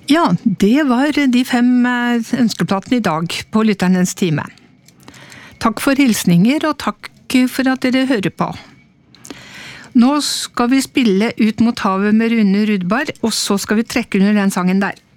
Ja, det var de 5 ønskeplatene i dag på Lytternes time. Takk for hilsninger, og takk for at dere hører på. Nå skal vi spille Ut mot havet med Rune Rudberg, og så skal vi trekke under den sangen der.